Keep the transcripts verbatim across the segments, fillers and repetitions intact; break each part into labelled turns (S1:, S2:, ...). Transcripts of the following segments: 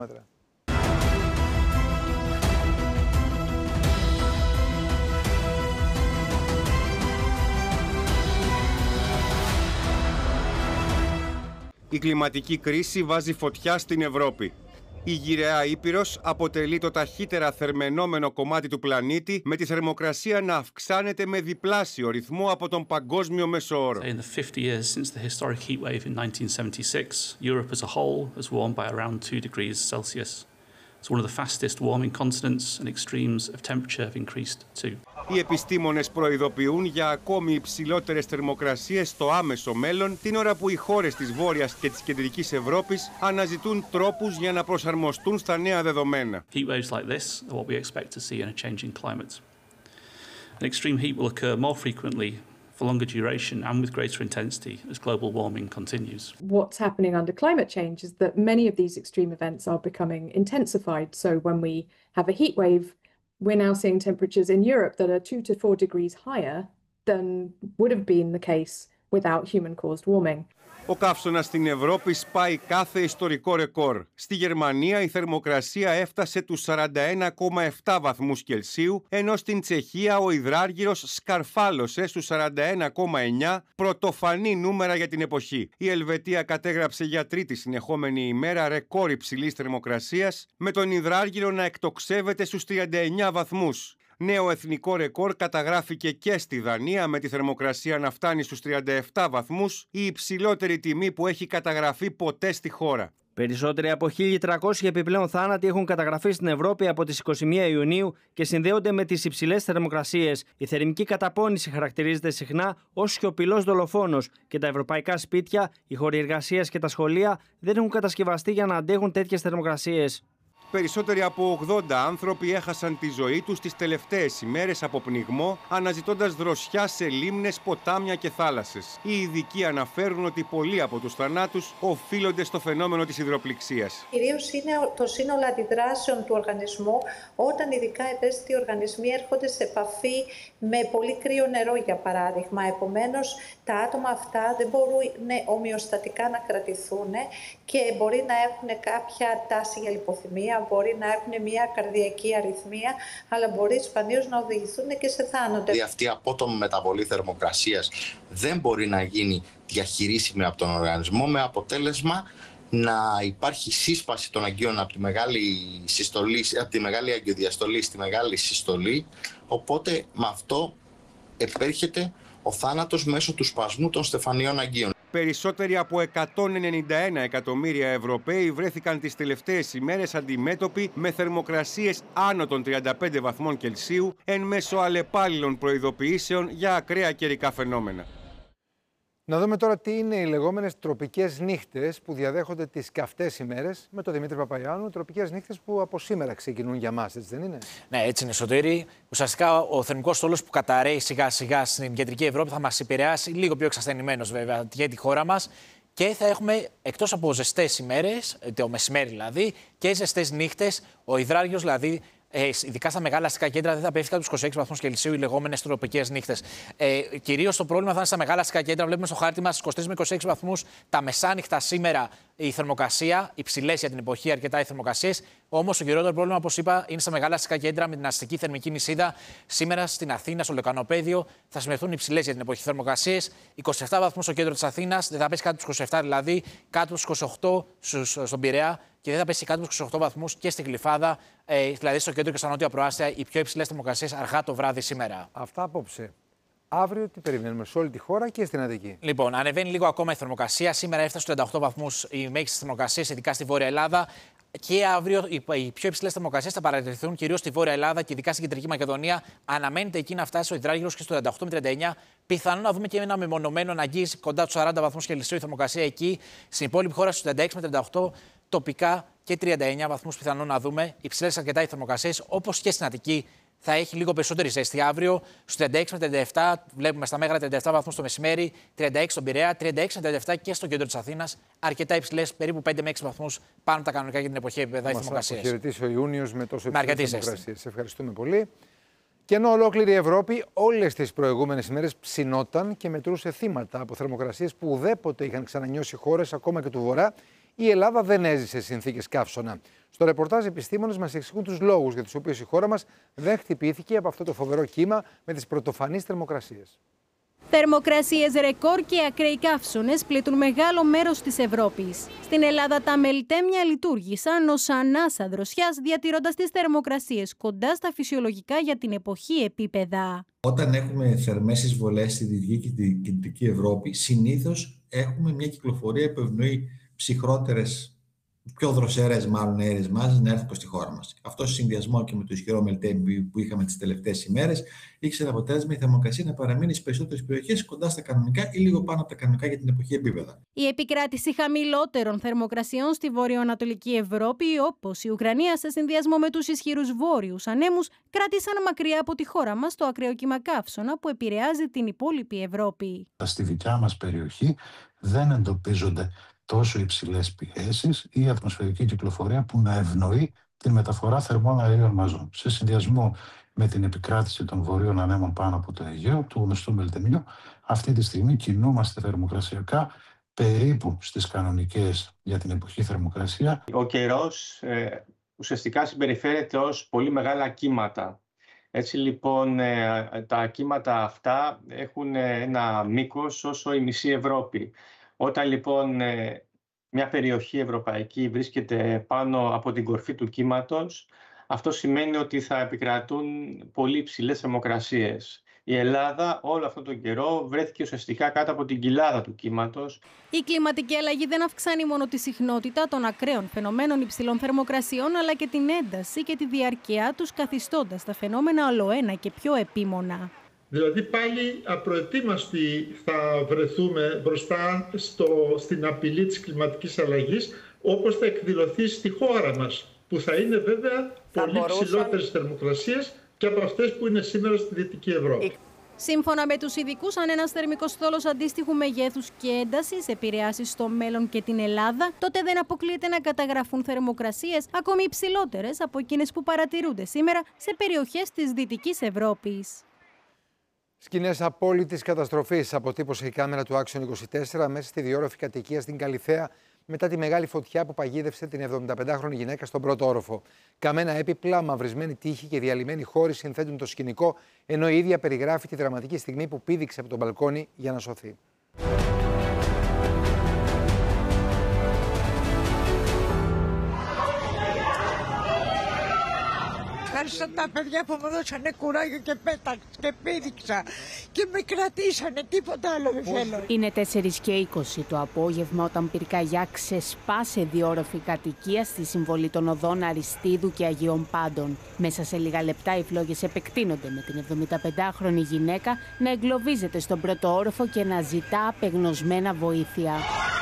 S1: Η κλιματική κρίση βάζει φωτιά στην Ευρώπη. Η γυραιά Ήπειρος αποτελεί το ταχύτερα θερμαινόμενο κομμάτι του πλανήτη, με τη θερμοκρασία να αυξάνεται με διπλάσιο ρυθμό από τον παγκόσμιο μέσο όρο.
S2: In the fifty years since the historic heat wave in nineteen seventy-six, Europe as a whole has warmed by around two degrees Celsius. It's one of the fastest warming continents and extremes of temperature have increased too.
S1: Οι επιστήμονες προειδοποιούν για ακόμη υψηλότερες θερμοκρασίες στο άμεσο μέλλον, την ώρα που οι χώρες της Βόρειας και της Κεντρικής Ευρώπης αναζητούν τρόπους για να προσαρμοστούν στα νέα δεδομένα.
S2: Heat waves like this are what we expect to see in a changing climate. An extreme heat will occur more frequently, for longer duration and with greater intensity as global warming continues.
S3: What's happening under climate change is that many of these extreme events are becoming intensified. So when we have a heat wave, we're now seeing temperatures in Europe that are two to four degrees higher than would have been the case without human-caused warming.
S1: Ο καύσωνας στην Ευρώπη σπάει κάθε ιστορικό ρεκόρ. Στη Γερμανία η θερμοκρασία έφτασε τους σαράντα ένα κόμμα επτά βαθμούς Κελσίου, ενώ στην Τσεχία ο υδράργυρος σκαρφάλωσε στους σαράντα ένα κόμμα εννιά, πρωτοφανή νούμερα για την εποχή. Η Ελβετία κατέγραψε για τρίτη συνεχόμενη ημέρα ρεκόρ υψηλής θερμοκρασίας, με τον υδράργυρο να εκτοξεύεται στους τριάντα εννιά βαθμούς. Νέο εθνικό ρεκόρ καταγράφηκε και στη Δανία, με τη θερμοκρασία να φτάνει στους τριάντα επτά βαθμούς, η υψηλότερη τιμή που έχει καταγραφεί ποτέ στη χώρα.
S4: Περισσότεροι από χίλια τριακόσιοι επιπλέον θάνατοι έχουν καταγραφεί στην Ευρώπη από τις είκοσι μία Ιουνίου και συνδέονται με τις υψηλές θερμοκρασίες. Η θερμική καταπώνηση χαρακτηρίζεται συχνά ως σιωπηλός δολοφόνος και τα ευρωπαϊκά σπίτια, οι χώροι εργασίας και τα σχολεία δεν έχουν κατασκευαστεί για να αντέχουν τέτοιες θερμοκρασίες.
S1: Περισσότεροι από ογδόντα άνθρωποι έχασαν τη ζωή τους τις τελευταίες ημέρες από πνιγμό, αναζητώντας δροσιά σε λίμνες, ποτάμια και θάλασσες. Οι ειδικοί αναφέρουν ότι πολλοί από τους θανάτους οφείλονται στο φαινόμενο της υδροπληξίας.
S5: Κυρίως είναι το σύνολο αντιδράσεων του οργανισμού, όταν ειδικά ευαίσθητοι οργανισμοί έρχονται σε επαφή με πολύ κρύο νερό, για παράδειγμα. Επομένως, τα άτομα αυτά δεν μπορούν ομοιοστατικά να κρατηθούν και μπορεί να έχουν κάποια τάση για λιποθυμία, μπορεί να έχουν μια καρδιακή αρρυθμία, αλλά μπορεί σπανίως να οδηγηθούν και σε θάνατο.
S6: Δηλαδή αυτή η απότομη μεταβολή θερμοκρασίας δεν μπορεί να γίνει διαχειρίσιμη από τον οργανισμό, με αποτέλεσμα να υπάρχει σύσπαση των αγκίων από τη μεγάλη, συστολή, από τη μεγάλη αγκιοδιαστολή στη μεγάλη συστολή, οπότε με αυτό επέρχεται ο θάνατος μέσω του σπασμού των στεφανίων αγκίων.
S1: Περισσότεροι από εκατόν ενενήντα ένα εκατομμύρια Ευρωπαίοι βρέθηκαν τις τελευταίες ημέρες αντιμέτωποι με θερμοκρασίες άνω των τριάντα πέντε βαθμών Κελσίου, εν μέσω αλλεπάλληλων προειδοποιήσεων για ακραία καιρικά φαινόμενα.
S7: Να δούμε τώρα τι είναι οι λεγόμενες τροπικές νύχτες που διαδέχονται τις καυτές ημέρες με τον Δημήτρη Παπαϊάννου. Τροπικές νύχτες που από σήμερα ξεκινούν για μας, έτσι δεν είναι?
S8: Ναι, έτσι είναι, Σωτήρη. Ουσιαστικά ο θερμικός στόλος που καταραίει σιγά σιγά στην κεντρική Ευρώπη θα μας επηρεάσει, λίγο πιο εξασθενημένος βέβαια, για τη χώρα μας. Και θα έχουμε, εκτός από ζεστές ημέρες, το μεσημέρι δηλαδή, και ζεστές νύχτες, ο υδράργυρος δηλαδή. Ε, ειδικά στα μεγάλα αστικά κέντρα δεν θα πέφτει κάτω τους είκοσι έξι βαθμούς Κελσίου οι λεγόμενες τροπικές νύχτες. Ε, κυρίως το πρόβλημα θα είναι στα μεγάλα αστικά κέντρα. Βλέπουμε στο χάρτη μας είκοσι τρεις με είκοσι έξι βαθμούς τα μεσάνυχτα σήμερα η θερμοκρασία, υψηλές για την εποχή, αρκετά οι θερμοκρασίες. Όμως το χειρότερο πρόβλημα, όπως είπα, είναι στα μεγάλα αστικά κέντρα με την αστική θερμική νησίδα. Σήμερα στην Αθήνα, στο Λεκανοπαίδιο, θα σημειωθούν υψηλές για την εποχή θερμοκρασίες. είκοσι επτά βαθμούς στο κέντρο της Αθήνας, δεν θα πέσει κάτω τους είκοσι επτά δηλαδή, κάτω τους είκοσι οκτώ στον Πειραιά. Και δεν θα πέσει κάτω από τους είκοσι οκτώ βαθμούς και στη Γλυφάδα, ε, δηλαδή στο κέντρο και στα νότια προάστια, οι πιο υψηλές θερμοκρασίες αργά το βράδυ σήμερα.
S7: Αυτά απόψε. Αύριο τι περιμένουμε σε όλη τη χώρα και στην Αττική?
S8: Λοιπόν, ανεβαίνει λίγο ακόμα η θερμοκρασία. Σήμερα έφτασε στους τριάντα οκτώ βαθμούς οι μέγιστες θερμοκρασίες, ειδικά στη Βόρεια Ελλάδα. Και αύριο οι πιο υψηλές θερμοκρασίες θα παρατηρηθούν κυρίως στη Βόρεια Ελλάδα και ειδικά στην Κεντρική Μακεδονία. Αναμένεται εκεί να φτάσει ο υδράργυρος και στο τριάντα οκτώ με τριάντα εννιά. Πιθανόν να δούμε και ένα μεμονωμένο να αγγίζει κοντά στους σαράντα βαθμούς Κελσίου η θερμοκρασία εκεί. Στην υπόλοιπη χώρα στους τριάντα έξι με τριάντα οκτώ. Τοπικά και τριάντα εννιά βαθμούς πιθανόν να δούμε. Υψηλές αρκετά οι θερμοκρασίες, όπως και στην Αττική. Θα έχει λίγο περισσότερη ζέστη αύριο. Στους τριάντα έξι με τριάντα επτά, βλέπουμε στα Μέγαρα τριάντα επτά βαθμούς το μεσημέρι, τριάντα έξι στον Πειραιά, τριάντα έξι με τριάντα επτά και στο κέντρο της Αθήνας. Αρκετά υψηλές, περίπου πέντε με έξι βαθμούς πάνω από τα κανονικά για την εποχή επίπεδα οι θερμοκρασίες.
S7: Μας θα αποχαιρετήσει ο Ιούνιος με τόσο
S8: υψηλές
S7: θερμοκρασίες. Σε ευχαριστούμε πολύ. Και ενώ ολόκληρη η Ευρώπη όλες τις προηγούμενες ημέρες ψινόταν και μετρούσε θύματα από θερμοκρασίες που ουδέποτε είχαν ξανανιώσει χώρες, ακόμα και του Βορρά, η Ελλάδα δεν έζησε συνθήκες καύσωνα. Στο ρεπορτάζ, οι επιστήμονες μας εξηγούν τους λόγους για τους οποίους η χώρα μας δεν χτυπήθηκε από αυτό το φοβερό κύμα με τις πρωτοφανείς θερμοκρασίες.
S9: Θερμοκρασίες ρεκόρ και ακραίοι καύσωνες πλήττουν μεγάλο μέρος της Ευρώπης. Στην Ελλάδα τα μελτέμια λειτουργήσαν ως ανάσα δροσιάς, διατηρώντας τις θερμοκρασίες κοντά στα φυσιολογικά για την εποχή επίπεδα.
S10: Όταν έχουμε θερμές εισβολές στη Δυτική και την Κεντρική Ευρώπη, συνήθως έχουμε μια κυκλοφορία που ευνοεί ψυχρότερες, πιο δροσερές μάλλον αέρες μάζες να έρθουν προς τη χώρα μας. Αυτό σε συνδυασμό και με το ισχυρό μελτέμι που είχαμε τις τελευταίες ημέρες, είχε σαν αποτέλεσμα η θερμοκρασία να παραμείνει στις περισσότερες περιοχές κοντά στα κανονικά ή λίγο πάνω από τα κανονικά για την εποχή επίπεδα.
S9: Η επικράτηση χαμηλότερων θερμοκρασιών στη βορειοανατολική Ευρώπη, όπως η Ουκρανία, σε συνδυασμό με τους ισχυρούς βόρειους ανέμους, κράτησαν μακριά από τη χώρα μας το ακραίο κύμα καύσωνα που επηρεάζει την υπόλοιπη Ευρώπη.
S11: Στη δικιά μας περιοχή δεν εντοπίζονται τόσο υψηλές πιέσεις ή ατμοσφαιρική κυκλοφορία που να ευνοεί την μεταφορά θερμών αερίων μαζών. Σε συνδυασμό με την επικράτηση των βορείων ανέμων πάνω από το Αιγαίο, του γνωστού μελτεμιού, αυτή τη στιγμή κινούμαστε θερμοκρασιακά περίπου στις κανονικές για την εποχή θερμοκρασία.
S12: Ο καιρός ε, ουσιαστικά συμπεριφέρεται ως πολύ μεγάλα κύματα. Έτσι λοιπόν ε, τα κύματα αυτά έχουν ένα μήκος όσο η μισή Ευρώπη. Όταν λοιπόν μια περιοχή ευρωπαϊκή βρίσκεται πάνω από την κορφή του κύματος, αυτό σημαίνει ότι θα επικρατούν πολύ υψηλές θερμοκρασίες. Η Ελλάδα όλο αυτόν τον καιρό βρέθηκε ουσιαστικά κάτω από την κοιλάδα του κύματος.
S9: Η κλιματική αλλαγή δεν αυξάνει μόνο τη συχνότητα των ακραίων φαινομένων υψηλών θερμοκρασιών, αλλά και την ένταση και τη διαρκεία τους, καθιστώντας τα φαινόμενα ολοένα και πιο επίμονα.
S13: Δηλαδή πάλι απροετοίμαστοι θα βρεθούμε μπροστά στο, στην απειλή της κλιματικής αλλαγής, όπως θα εκδηλωθεί στη χώρα μας, που θα είναι βέβαια θα πολύ μπορούσαν... ψηλότερες θερμοκρασίες και από αυτές που είναι σήμερα στη Δυτική Ευρώπη.
S9: Σύμφωνα με τους ειδικούς, αν ένας θερμικός στόλος αντίστοιχου μεγέθους και έντασης επηρεάσει στο μέλλον και την Ελλάδα, τότε δεν αποκλείεται να καταγραφούν θερμοκρασίες ακόμη υψηλότερες από εκείνες που παρατηρούνται σήμερα σε περιοχές της Δυτικής Ευρώπης.
S7: Σκηνές απόλυτης καταστροφής αποτύπωσε η κάμερα του Action είκοσι τέσσερα μέσα στη διόρροφη κατοικία στην Καλιθέα μετά τη μεγάλη φωτιά που παγίδευσε την εβδομηνταπεντάχρονη γυναίκα στον πρώτο όροφο. Καμένα έπιπλα, μαυρισμένη τείχη και διαλυμένοι χώροι συνθέτουν το σκηνικό, ενώ η ίδια περιγράφει τη δραματική στιγμή που πήδηξε από τον μπαλκόνι για να σωθεί.
S14: Ευχαριστώ τα παιδιά που μου δώσανε κουράγιο και πέταξα και πήδηξα και με κρατήσανε, τίποτα άλλο δεν θέλω.
S15: Είναι τέσσερις και είκοσι το απόγευμα όταν πυρκαγιά ξεσπάσε διόρροφη κατοικία στη συμβολή των οδών Αριστίδου και Αγίων Πάντων. Μέσα σε λίγα λεπτά οι φλόγες επεκτείνονται με την εβδομηνταπεντάχρονη γυναίκα να εγκλωβίζεται στον πρώτο όροφο και να ζητά απεγνωσμένα βοήθεια.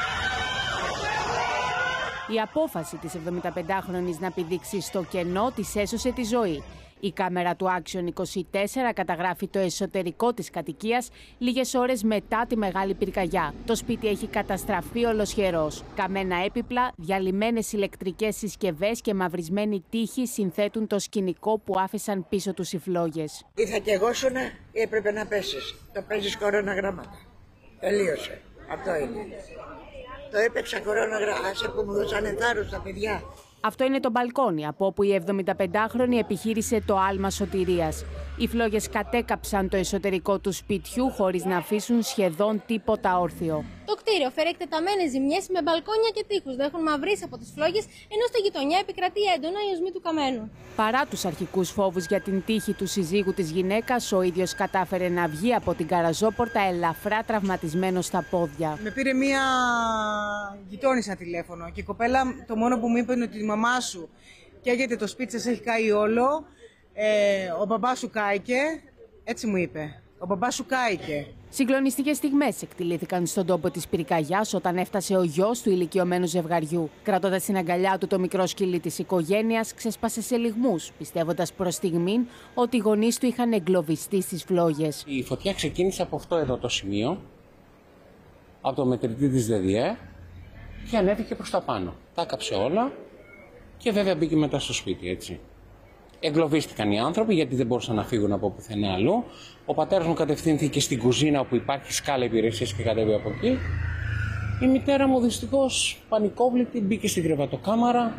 S15: Η απόφαση της εβδομηνταπεντάχρονης να πηδήξει στο κενό της έσωσε τη ζωή. Η κάμερα του Action είκοσι τέσσερα καταγράφει το εσωτερικό της κατοικίας λίγες ώρες μετά τη μεγάλη πυρκαγιά. Το σπίτι έχει καταστραφεί ολοσχερός. Καμένα έπιπλα, διαλυμένες ηλεκτρικές συσκευές και μαυρισμένη τείχη συνθέτουν το σκηνικό που άφησαν πίσω τους οι φλόγες.
S14: Ή θα καιγόσουνα ή έπρεπε να πέσεις. Το παίζεις κορώνα γράμματα. Τελείωσε. Αυτό είναι. Το έπαιξα κορώνα γράμματα που μου δώσανε θάρρος τα παιδιά.
S15: Αυτό είναι το μπαλκόνι από όπου η εβδομηνταπεντάχρονη επιχείρησε το άλμα σωτηρίας. Οι φλόγες κατέκαψαν το εσωτερικό του σπιτιού χωρίς να αφήσουν σχεδόν τίποτα όρθιο.
S16: Το κτίριο φέρει εκτεταμένες ζημιές με μπαλκόνια και τοίχους. Δεν έχουν μαυρίσει από τις φλόγες, ενώ στη γειτονιά επικρατεί έντονα η οσμή του καμένου.
S15: Παρά τους αρχικούς φόβους για την τύχη του συζύγου της γυναίκας, ο ίδιος κατάφερε να βγει από την καραζόπορτα ελαφρά τραυματισμένο στα πόδια.
S17: Με πήρε μία γειτόνισσα τηλέφωνο και η κοπέλα το μόνο που μου είπε είναι ότι η μαμά σου καίγεται, το σπίτι σας έχει καεί όλο. Ε, ο μπαμπάς σου κάηκε, έτσι μου είπε, ο μπαμπάς σου κάηκε.
S15: Συγκλονιστικές στιγμές εκτελήθηκαν στον τόπο της πυρκαγιάς όταν έφτασε ο γιος του ηλικιωμένου ζευγαριού. Κρατώντας στην αγκαλιά του το μικρό σκυλί της οικογένειας, ξέσπασε σε λυγμούς, πιστεύοντας προς στιγμήν ότι οι γονείς του είχαν εγκλωβιστεί στις φλόγες.
S18: Η φωτιά ξεκίνησε από αυτό εδώ το σημείο, από το μετρητή της ΔΔΕ και ανέβηκε προς τα πάνω. Τα έκαψε όλα και βέβαια μπήκε μετά στο σπίτι, έτσι. Εγκλωβίστηκαν οι άνθρωποι γιατί δεν μπορούσαν να φύγουν από πουθενά αλλού. Ο πατέρας μου κατευθύνθηκε στην κουζίνα όπου υπάρχει σκάλα υπηρεσίας και κατέβη από εκεί. Η μητέρα μου δυστυχώς πανικόβλητη μπήκε στην κρεβατοκάμαρα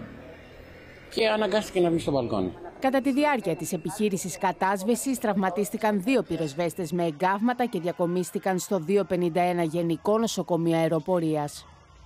S18: και αναγκάστηκε να βγει στο μπαλκόνι.
S15: Κατά τη διάρκεια της επιχείρησης κατάσβεσης τραυματίστηκαν δύο πυροσβέστες με εγκάβματα και διακομίστηκαν στο δύο πενήντα ένα Γενικό Νοσοκομείο Αεροπορίας.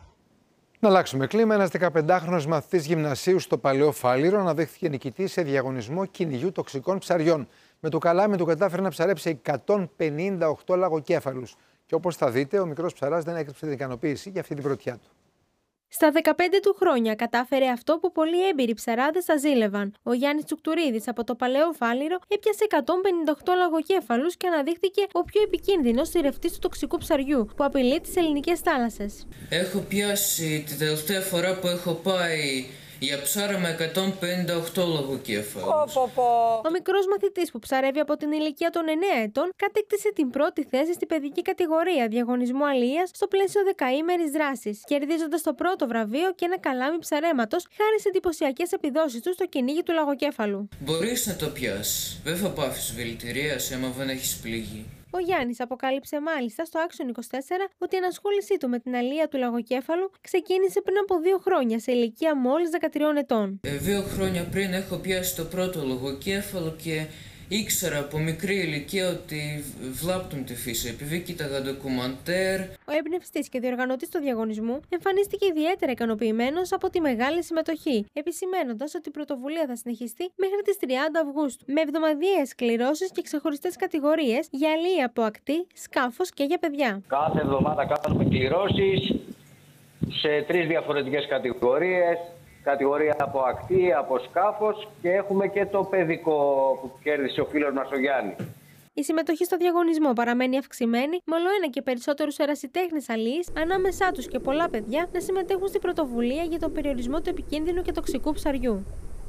S7: Να αλλάξουμε κλίμα. Ένας δεκαπεντάχρονος μαθητής γυμνασίου στο Παλαιό Φάληρο αναδείχθηκε νικητής σε διαγωνισμό κυνηγιού τοξικών ψαριών. Με το καλάμι του κατάφερε να ψαρέψει εκατόν πενήντα οκτώ λαγοκέφαλους. Και όπως θα δείτε, ο μικρός ψαράς δεν έκρυψε την ικανοποίηση για αυτή την πρωτιά του.
S19: Στα δεκαπέντε του χρόνια κατάφερε αυτό που πολλοί έμπειροι ψαράδες θα ζήλευαν. Ο Γιάννης Τσουκτουρίδης από το Παλαιό Φάληρο έπιασε εκατόν πενήντα οκτώ λαγοκέφαλους και αναδείχθηκε ο πιο επικίνδυνος συρρευτής του τοξικού ψαριού που απειλεί τις ελληνικές θάλασσες.
S20: Έχω πιάσει την τελευταία φορά που έχω πάει για ψάρα με εκατόν πενήντα οκτώ λαγοκέφαλους.
S19: Ο μικρός μαθητής που ψαρεύει από την ηλικία των εννέα ετών κατέκτησε την πρώτη θέση στην παιδική κατηγορία διαγωνισμού αλίας στο πλαίσιο δεκαήμερης δράσης, κερδίζοντας το πρώτο βραβείο και ένα καλάμι ψαρέματος χάρη σε εντυπωσιακές επιδόσεις του στο κυνήγι του λαγοκέφαλου.
S20: Μπορείς να το πιάσεις. Δεν θα πάφεις βελτηρίας άμα δεν έχεις πληγή.
S19: Ο Γιάννης αποκάλυψε μάλιστα στο Action είκοσι τέσσερα ότι η ενασχόλησή του με την αλία του λαγοκέφαλου ξεκίνησε πριν από δύο χρόνια σε ηλικία μόλις δεκατριών ετών.
S20: Ε, δύο χρόνια πριν έχω πιάσει το πρώτο λαγοκέφαλο και ήξερα από μικρή ηλικία ότι βλάπτουν τη φύση, επειδή κοίταγα ντοκουμαντέρ.
S19: Ο εμπνευστής και διοργανωτής του διαγωνισμού εμφανίστηκε ιδιαίτερα ικανοποιημένος από τη μεγάλη συμμετοχή, επισημαίνοντας ότι η πρωτοβουλία θα συνεχιστεί μέχρι τις τριάντα Αυγούστου, με εβδομαδιαίες κληρώσεις και ξεχωριστές κατηγορίες για αλία από ακτή, σκάφος και για παιδιά.
S21: Κάθε εβδομάδα κάνουμε κληρώσεις σε τρεις διαφορετικές κατηγορίες. Κατηγορία από ακτή, από σκάφος και έχουμε και το παιδικό που κέρδισε ο φίλος μας ο Γιάννης.
S19: Η συμμετοχή στο διαγωνισμό παραμένει αυξημένη, με όλο ένα και περισσότερους ερασιτέχνες αλιείς, ανάμεσά τους και πολλά παιδιά, να συμμετέχουν στην πρωτοβουλία για τον περιορισμό του επικίνδυνου και τοξικού ψαριού.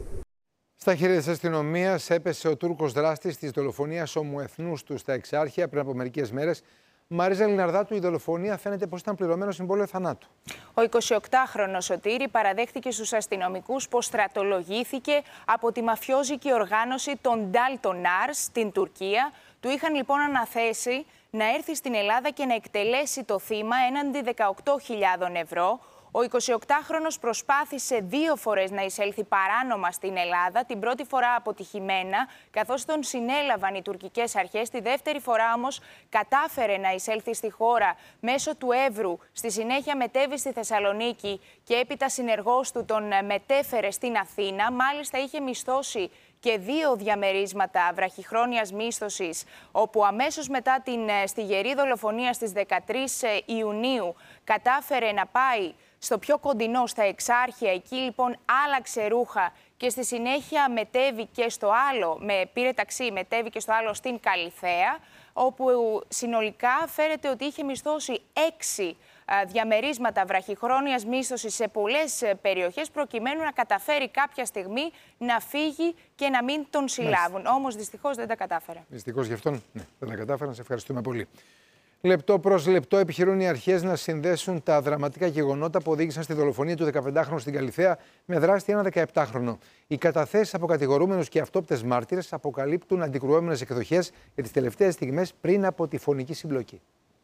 S7: Στα χέρια της αστυνομίας έπεσε ο Τούρκος δράστης της δολοφονίας ομοεθνούς του στα Εξάρχεια πριν από μερικές μέρες. Μαρίζα Λιναρδάτου, η δολοφονία φαίνεται πως ήταν πληρωμένο συμβόλαιο θανάτου.
S22: Ο εικοσιοκτάχρονος Σωτήρη παραδέχτηκε στους αστυνομικούς πως στρατολογήθηκε από τη μαφιόζικη οργάνωση των Dalton Ars στην Τουρκία. Του είχαν λοιπόν αναθέσει να έρθει στην Ελλάδα και να εκτελέσει το θύμα έναντι δεκαοκτώ χιλιάδες ευρώ. Ο εικοσιοκτάχρονος προσπάθησε δύο φορές να εισέλθει παράνομα στην Ελλάδα, την πρώτη φορά αποτυχημένα, καθώς τον συνέλαβαν οι τουρκικές αρχές. Τη δεύτερη φορά όμως κατάφερε να εισέλθει στη χώρα μέσω του Εύρου. Στη συνέχεια μετέβη στη Θεσσαλονίκη και έπειτα συνεργός του τον μετέφερε στην Αθήνα. Μάλιστα είχε μισθώσει και δύο διαμερίσματα βραχυχρόνιας μίσθωσης, όπου αμέσως μετά την στιγερή δολοφονία στις δεκατρείς Ιουνίου κατάφερε να πάει στο πιο κοντινό, στα Εξάρχεια. Εκεί λοιπόν άλλαξε ρούχα και στη συνέχεια μετέβη και στο άλλο, με, πήρε ταξί, μετέβη και στο άλλο στην Καλιθέα, όπου συνολικά φέρεται ότι είχε μισθώσει έξι διαμερίσματα βραχυχρόνιας μίσθωσης σε πολλές περιοχές, προκειμένου να καταφέρει κάποια στιγμή να φύγει και να μην τον συλλάβουν. Μάλιστα. Όμως δυστυχώς δεν τα κατάφερε.
S7: Δυστυχώς γι' αυτόν ναι, δεν τα κατάφεραν. Σε ευχαριστούμε πολύ. Λεπτό προς λεπτό επιχειρούν οι αρχές να συνδέσουν τα δραματικά γεγονότα που οδήγησαν στη δολοφονία του δεκαπεντάχρονου στην Καλιθέα με δράστη ένα δεκαεπτάχρονο. Οι καταθέσεις από κατηγορούμενους και αυτόπτες μάρτυρες αποκαλύπτουν αντικρουόμενες εκδοχές για τις τελευταίες στιγμές πριν από τη φωνική συμπλοκή.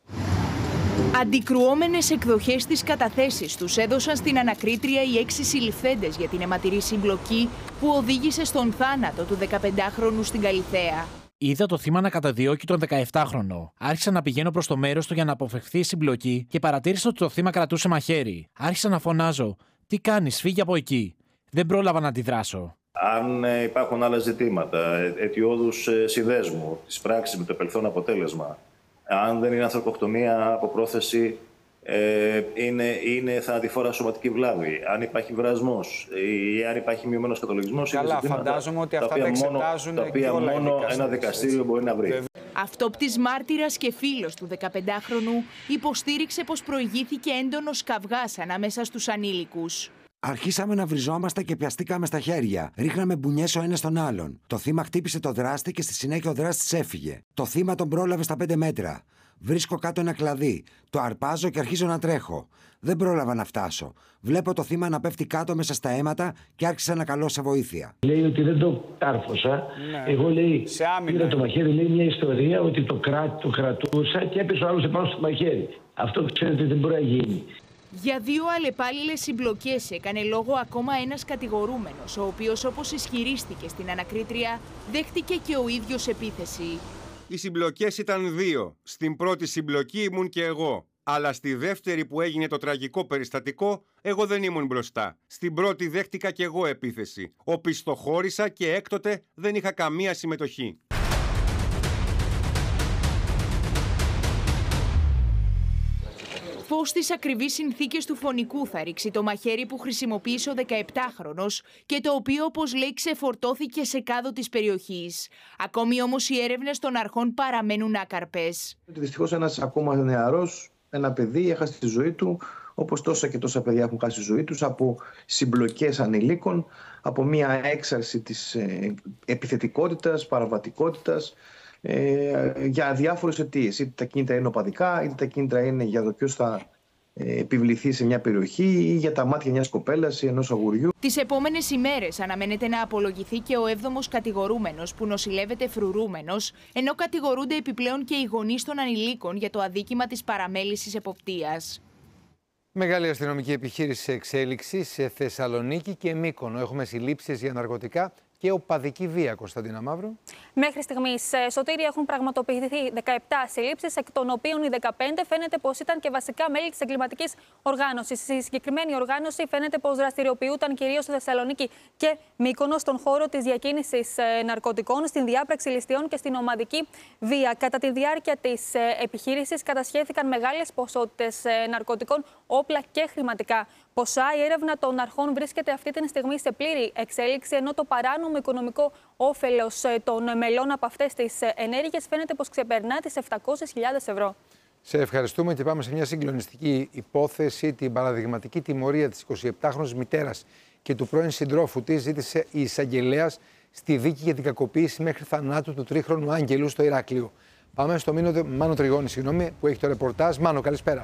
S23: Αντικρουόμενες εκδοχές της καταθέσεις τους έδωσαν στην ανακρίτρια οι έξι συλληφθέντες για την αιματηρή συμπλοκή που οδήγησε στον θάνατο του δεκαπεντάχρονου στην Καλιθέα.
S8: Είδα το θύμα να καταδιώκει τον δεκαεπτάχρονο. Άρχισα να πηγαίνω προς το μέρος του για να αποφευχθεί η συμπλοκή και παρατήρησα ότι το θύμα κρατούσε μαχαίρι. Άρχισα να φωνάζω: «Τι κάνεις, φύγε από εκεί». Δεν πρόλαβα να αντιδράσω.
S24: Αν ε, υπάρχουν άλλα ζητήματα, αιτιώδους ε, συνδέσμου της πράξης με το επελθόν αποτέλεσμα, αν δεν είναι ανθρωποκτονία από πρόθεση, ε, είναι, είναι θανατηφόρα σωματική βλάβη, αν υπάρχει βρασμός ή αν υπάρχει μειωμένος καταλογισμός.
S25: Καλά, φαντάζομαι ότι αυτά τα εξετάζουν
S24: τα οποία μόνο, μόνο ένα δικαστήριο μπορεί να βρει.
S23: Αυτόπτης μάρτυρας και φίλος του δεκαπεντάχρονου υποστήριξε πως προηγήθηκε έντονος καυγάς ανάμεσα στους ανήλικους.
S26: Αρχίσαμε να βριζόμαστε και πιαστήκαμε στα χέρια. Ρίχναμε μπουνιές ο ένας τον άλλον. Το θύμα χτύπησε το δράστη και στη συνέχεια ο δράστης έφυγε. Το θύμα τον πρόλαβε στα πέντε μέτρα. Βρίσκω κάτω ένα κλαδί. Το αρπάζω και αρχίζω να τρέχω. Δεν πρόλαβα να φτάσω. Βλέπω το θύμα να πέφτει κάτω μέσα στα αίματα και άρχισα να καλώ σε βοήθεια.
S27: Λέει ότι δεν το κάρφωσα. Ναι. Εγώ λέει, πήρα το μαχαίρι, λέει μια ιστορία ότι το, κρά, το κρατούσα και έπεσε ο άλλος επάνω στο μαχαίρι. Αυτό ξέρετε δεν μπορεί να γίνει.
S23: Για δύο αλλεπάλληλες συμπλοκές έκανε λόγο ακόμα ένας κατηγορούμενος, ο οποίος, όπως ισχυρίστηκε στην ανακρίτρια, δέχτηκε και ο ίδιος επίθεση.
S1: Οι συμπλοκές ήταν δύο. Στην πρώτη συμπλοκή ήμουν και εγώ. Αλλά στη δεύτερη που έγινε το τραγικό περιστατικό, εγώ δεν ήμουν μπροστά. Στην πρώτη δέχτηκα και εγώ επίθεση. Οπισθοχώρησα και έκτοτε δεν είχα καμία συμμετοχή.
S23: Πώς στις ακριβείς συνθήκες του φωνικού θα ρίξει το μαχαίρι που χρησιμοποίησε ο δεκαεπτάχρονος και το οποίο, όπως λέει, ξεφορτώθηκε σε κάδο της περιοχής. Ακόμη όμως οι έρευνες των αρχών παραμένουν άκαρπες.
S2: Δυστυχώς ένας ακόμα νεαρός, ένα παιδί έχασε τη ζωή του, όπως τόσα και τόσα παιδιά έχουν χάσει τη ζωή τους από συμπλοκές ανηλίκων, από μια έξαρση της ε, επιθετικότητας, παραβατικότητας, ε, για διάφορες αιτίες. Είτε τα κίνητρα είναι οπαδικά, είτε τα κίνητρα είναι για το ποιος θα ε, επιβληθεί σε μια περιοχή ή για τα μάτια μιας κοπέλας ή ενός αγουριού.
S23: Τις επόμενες ημέρες αναμένεται να απολογηθεί και ο έβδομος κατηγορούμενος που νοσηλεύεται φρουρούμενος, ενώ κατηγορούνται επιπλέον και οι γονείς των ανηλίκων για το αδίκημα της παραμέλησης εποπτείας.
S7: Μεγάλη αστυνομική επιχείρηση σε εξέλιξη σε Θεσσαλονίκη και Μύκονο. Έχουμε συλλήψεις για ναρκωτικά και οπαδική βία, Κωνσταντίνα Μαύρου.
S3: Μέχρι στιγμής, Σωτήρη, έχουν πραγματοποιηθεί δεκαεπτά συλλήψεις, εκ των οποίων οι δεκαπέντε φαίνεται πως ήταν και βασικά μέλη της εγκληματικής οργάνωσης. Η συγκεκριμένη οργάνωση φαίνεται πως δραστηριοποιούταν κυρίως στη Θεσσαλονίκη και Μύκονο στον χώρο της διακίνησης ναρκωτικών, στην διάπραξη ληστείων και στην ομαδική βία. Κατά τη διάρκεια της επιχείρησης κατασχέθηκαν μεγάλες ποσότητες ναρκωτικών, όπλα και χρηματικά ποσά. Η έρευνα των αρχών βρίσκεται αυτή τη στιγμή σε πλήρη εξέλιξη, ενώ το παράνομο οικονομικό όφελος των μελών από αυτές τις ενέργειες φαίνεται πως ξεπερνά τις επτακόσιες χιλιάδες ευρώ.
S7: Σε ευχαριστούμε και πάμε σε μια συγκλονιστική υπόθεση. Την παραδειγματική τιμωρία της εικοσιεπτάχρονης μητέρας και του πρώην συντρόφου της ζήτησε η εισαγγελέας στη δίκη για την κακοποίηση μέχρι θανάτου του τρίχρονου Άγγελου στο Ηράκλειο. Πάμε στο Μάνο Τριγώνη, συγγνώμη, που έχει το ρεπορτάζ. Μάνο, καλησπέρα.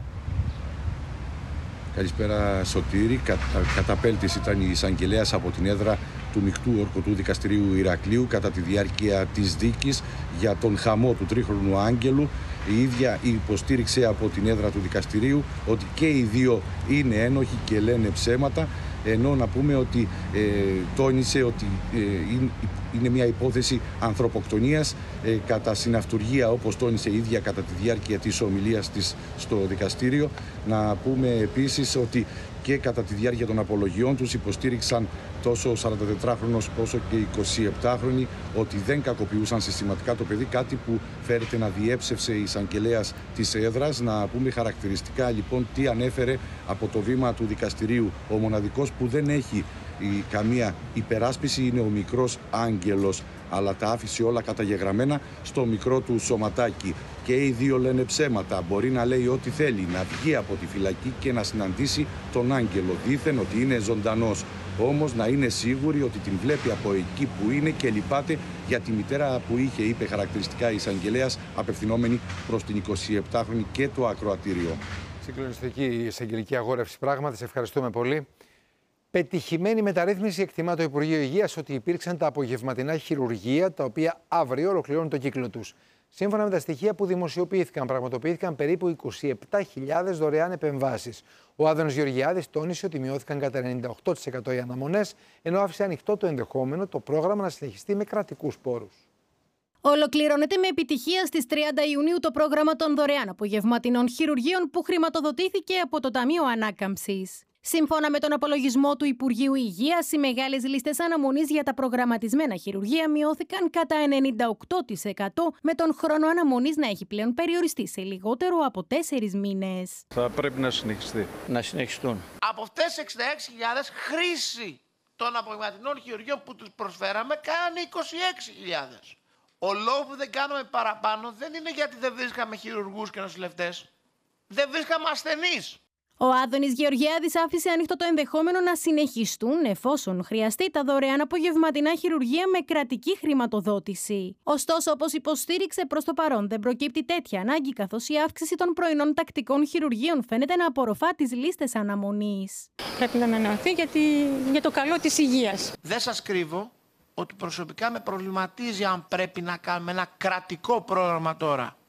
S4: Καλησπέρα, Σωτήρη. Κα, καταπέλτης ήταν η εισαγγελέας από την έδρα του Μεικτού Ορκωτού Δικαστηρίου Ηρακλείου κατά τη διάρκεια της δίκης για τον χαμό του τρίχρονου Άγγελου. Η ίδια υποστήριξε από την έδρα του δικαστηρίου ότι και οι δύο είναι ένοχοι και λένε ψέματα, ενώ να πούμε ότι ε, τόνισε ότι ε, είναι μια υπόθεση ανθρωποκτονίας ε, κατά συναυτουργία, όπως τόνισε η ίδια κατά τη διάρκεια της ομιλίας της στο δικαστήριο. Να πούμε επίσης ότι και κατά τη διάρκεια των απολογιών τους υποστήριξαν τόσο ο σαραντατετράχρονος όσο και οι εικοσιεπτάχρονοι ότι δεν κακοποιούσαν συστηματικά το παιδί, κάτι που φέρεται να διέψευσε η εισαγγελέας της έδρας. Να πούμε χαρακτηριστικά λοιπόν τι ανέφερε από το βήμα του δικαστηρίου. Ο μοναδικός που δεν έχει η, καμία υπεράσπιση είναι ο μικρός Άγγελος, αλλά τα άφησε όλα καταγεγραμμένα στο μικρό του σωματάκι. Και οι δύο λένε ψέματα. Μπορεί να λέει ό,τι θέλει, να βγει από τη φυλακή και να συναντήσει τον Άγγελο. Δήθεν ότι είναι ζωντανός. Όμως να είναι σίγουροι ότι την βλέπει από εκεί που είναι και λυπάται για τη μητέρα που είχε, είπε χαρακτηριστικά η εισαγγελέας, απευθυνόμενη προς την εικοσιεπτάχρονη και το ακροατήριο.
S7: Συγκλονιστική εισαγγελική αγόρευση πράγματι. Σε ευχαριστούμε πολύ. Πετυχημένη μεταρρύθμιση, εκτιμά το Υπουργείο Υγείας ότι υπήρξαν τα απογευματινά χειρουργεία, τα οποία αύριο ολοκληρώνουν τον κύκλο τους. Σύμφωνα με τα στοιχεία που δημοσιοποιήθηκαν, πραγματοποιήθηκαν περίπου είκοσι επτά χιλιάδες δωρεάν επεμβάσεις. Ο Άδωνης Γεωργιάδης τόνισε ότι μειώθηκαν κατά ενενήντα οκτώ τοις εκατό οι αναμονές, ενώ άφησε ανοιχτό το ενδεχόμενο το πρόγραμμα να συνεχιστεί με κρατικούς πόρους.
S9: Ολοκληρώνεται με επιτυχία στις τριάντα Ιουνίου το πρόγραμμα των δωρεάν απογευματινών χειρουργείων που χρηματοδοτήθηκε από το Ταμείο Ανάκαμψης. Σύμφωνα με τον απολογισμό του Υπουργείου Υγείας, οι μεγάλες λίστες αναμονής για τα προγραμματισμένα χειρουργεία μειώθηκαν κατά ενενήντα οκτώ τοις εκατό, με τον χρόνο αναμονής να έχει πλέον περιοριστεί σε λιγότερο από τέσσερις μήνες.
S5: Θα πρέπει να συνεχιστεί.
S6: Να συνεχιστούν.
S10: Από αυτές τις εξήντα έξι χιλιάδες χρήση των απογευματινών χειρουργείων που τους προσφέραμε κάνανε είκοσι έξι χιλιάδες. Ο λόγος που δεν κάναμε παραπάνω δεν είναι γιατί δεν βρίσκαμε χειρουργούς και νοσηλευτές. Δεν βρίσκαμε ασθενείς.
S9: Ο Άδωνης Γεωργιάδης άφησε ανοιχτό το ενδεχόμενο να συνεχιστούν, εφόσον χρειαστεί, τα δωρεάν απογευματινά χειρουργεία με κρατική χρηματοδότηση. Ωστόσο, όπως υποστήριξε, προς το παρόν δεν προκύπτει τέτοια ανάγκη, καθώς η αύξηση των πρωινών τακτικών χειρουργείων φαίνεται να απορροφά τις λίστες αναμονής.
S28: Πρέπει να ανανεωθεί γιατί... για το καλό της υγείας.
S10: Δεν σας κρύβω ότι προσωπικά με προβληματίζει αν πρέπει να κάνουμε ένα κρατικό πρόγραμμα τώρα.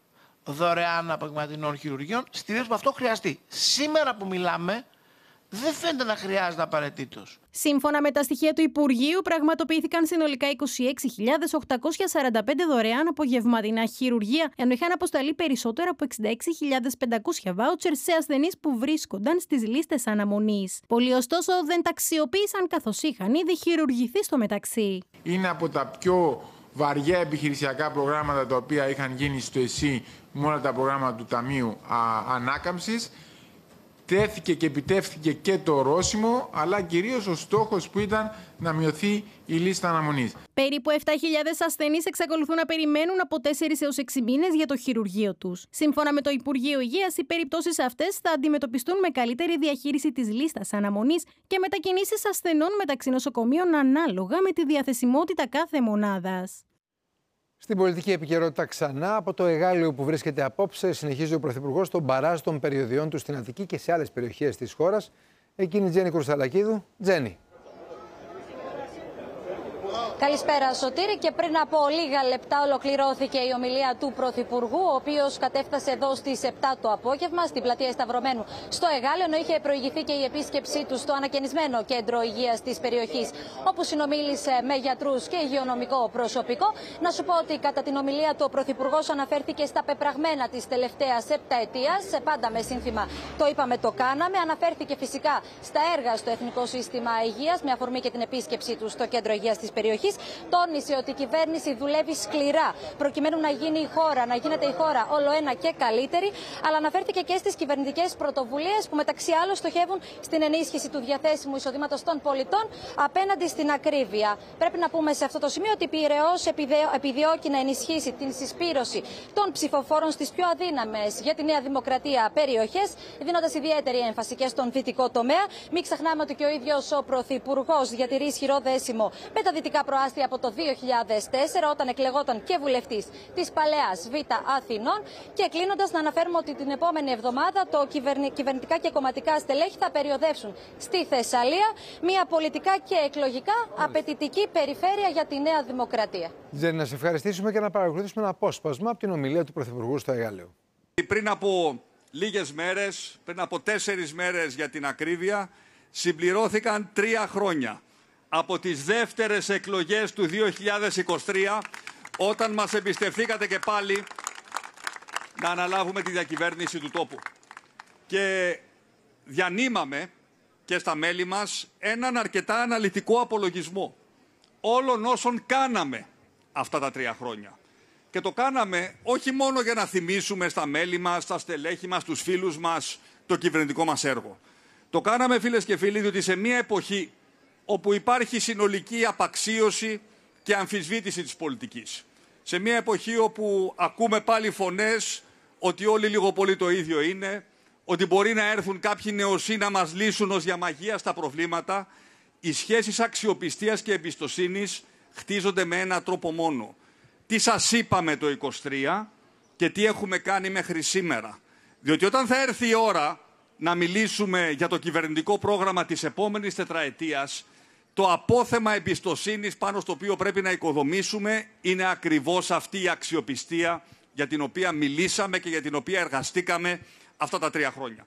S10: δωρεάν απογευματινών χειρουργείων στη περίπτωση που αυτό χρειαστεί. Σήμερα που μιλάμε, δεν φαίνεται να χρειάζεται απαραίτητος.
S9: Σύμφωνα με τα στοιχεία του Υπουργείου, πραγματοποιήθηκαν συνολικά είκοσι έξι χιλιάδες οκτακόσια σαράντα πέντε δωρεάν απογευματινά χειρουργεία, ενώ είχαν αποσταλεί περισσότερα από εξήντα έξι χιλιάδες πεντακόσια βάουτσερ σε ασθενείς που βρίσκονταν στις λίστες αναμονής. Πολλοί, ωστόσο, δεν τα αξιοποίησαν καθώς είχαν ήδη χειρουργηθεί στο μεταξύ.
S5: Είναι από τα πιο βαριά επιχειρησιακά προγράμματα τα οποία είχαν γίνει στο ΕΣΥ με όλα τα προγράμματα του Ταμείου Ανάκαμψης. Τέθηκε και επιτεύχθηκε και το ορόσημο, αλλά κυρίως ο στόχος που ήταν να μειωθεί η λίστα αναμονής.
S9: Περίπου επτά χιλιάδες ασθενείς εξακολουθούν να περιμένουν από τέσσερις έως έξι μήνες για το χειρουργείο τους. Σύμφωνα με το Υπουργείο Υγείας, οι περιπτώσεις αυτές θα αντιμετωπιστούν με καλύτερη διαχείριση της λίστας αναμονής και μετακινήσεις ασθενών μεταξύ νοσοκομείων ανάλογα με τη διαθεσιμότητα κάθε μονάδας.
S7: Στην πολιτική επικαιρότητα ξανά, από το Εγάλεο που βρίσκεται απόψε, συνεχίζει ο Πρωθυπουργός τον μπαράζ των περιοδιών του στην Αττική και σε άλλες περιοχές της χώρας. Εκείνη η Τζέννη Κρουσταλακίδου. Τζέννη.
S6: Καλησπέρα, Σωτήρη. Και πριν από λίγα λεπτά ολοκληρώθηκε η ομιλία του Πρωθυπουργού, ο οποίος κατέφτασε εδώ στις επτά το απόγευμα στην πλατεία Σταυρωμένου στο Εγάλεο, ενώ είχε προηγηθεί και η επίσκεψή του στο ανακαινισμένο κέντρο υγείας της περιοχής, όπου συνομίλησε με γιατρούς και υγειονομικό προσωπικό. Να σου πω ότι κατά την ομιλία του ο Πρωθυπουργός αναφέρθηκε στα πεπραγμένα της τελευταίας επταετίας, πάντα με σύνθημα το είπαμε, το κάναμε. Αναφέρθηκε φυσικά στα έργα στο Εθνικό Σύστημα Υγείας, με αφορμή και την επίσκεψή του στο κέντρο υγείας της περιοχής. Τόνισε ότι η κυβέρνηση δουλεύει σκληρά προκειμένου να γίνει η χώρα, να γίνεται η χώρα όλο ένα και καλύτερη, αλλά αναφέρθηκε και στις κυβερνητικές πρωτοβουλίες που μεταξύ άλλων στοχεύουν στην ενίσχυση του διαθέσιμου εισοδήματος των πολιτών απέναντι στην ακρίβεια. Πρέπει να πούμε σε αυτό το σημείο ότι η Πειραιώς επιδιώκει να ενισχύσει την συσπήρωση των ψηφοφόρων στις πιο αδύναμες για τη Νέα Δημοκρατία περιοχές, δίνοντας ιδιαίτερη έμφαση και στον δυτικό τομέα. Μην ξεχνάμε ότι και ο ίδιος ο Πρωθυπουργός διατηρεί ισχυρό δέσιμο με τα δυτικά προάστια από το δύο χιλιάδες τέσσερα, όταν εκλεγόταν και βουλευτής της Παλαιάς Β' Αθηνών. Και κλείνοντας, να αναφέρουμε ότι την επόμενη εβδομάδα το κυβερνη... κυβερνητικά και κομματικά στελέχη θα περιοδεύσουν στη Θεσσαλία, μια πολιτικά και εκλογικά απαιτητική περιφέρεια για τη Νέα Δημοκρατία.
S7: Τζέννη, να σε ευχαριστήσουμε και να παρακολουθήσουμε ένα απόσπασμα από την ομιλία του Πρωθυπουργού στο Εγάλεο.
S11: Πριν από λίγες μέρες, πριν από τέσσερις μέρες για την ακρίβεια, συμπληρώθηκαν τρία χρόνια από τις δεύτερες εκλογές του δύο χιλιάδες είκοσι τρία, όταν μας εμπιστευθήκατε και πάλι να αναλάβουμε τη διακυβέρνηση του τόπου. Και διανύμαμε και στα μέλη μας έναν αρκετά αναλυτικό απολογισμό όλων όσων κάναμε αυτά τα τρία χρόνια. Και το κάναμε όχι μόνο για να θυμίσουμε στα μέλη μας, στα στελέχη μας, τους φίλους μας, το κυβερνητικό μας έργο. Το κάναμε, φίλες και φίλοι, διότι σε μια εποχή όπου υπάρχει συνολική απαξίωση και αμφισβήτηση της πολιτικής. Σε μια εποχή όπου ακούμε πάλι φωνές ότι όλοι λίγο πολύ το ίδιο είναι, ότι μπορεί να έρθουν κάποιοι νεοσύ να μας λύσουν ως διαμαγεία στα προβλήματα, οι σχέσεις αξιοπιστίας και εμπιστοσύνης χτίζονται με έναν τρόπο μόνο. Τι σας είπαμε το είκοσι τρία και τι έχουμε κάνει μέχρι σήμερα. Διότι όταν θα έρθει η ώρα να μιλήσουμε για το κυβερνητικό πρόγραμμα της επόμενης τετραετίας, το απόθεμα εμπιστοσύνης πάνω στο οποίο πρέπει να οικοδομήσουμε είναι ακριβώς αυτή η αξιοπιστία για την οποία μιλήσαμε και για την οποία εργαστήκαμε αυτά τα τρία χρόνια.